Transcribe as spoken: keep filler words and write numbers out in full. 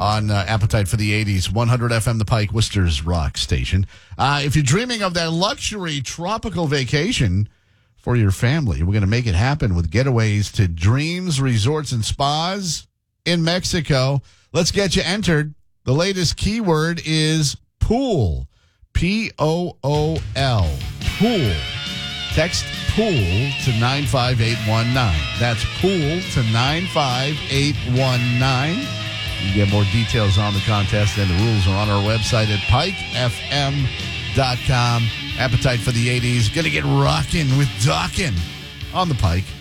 on uh, Appetite for the eighties, one hundred F M The Pike, Worcester's rock station. Uh, if you're dreaming of that luxury tropical vacation for your family, we're going to make it happen with getaways to Dreams Resorts and Spas in Mexico. Let's get you entered. The latest keyword is pool. P O O L. Pool. Text pool to nine five eight one nine. That's pool to nine five eight one nine. You can get more details on the contest, and the rules are on our website at pike f m dot com. Appetite for the eighties. Going to get rocking with Dawkin on the Pike.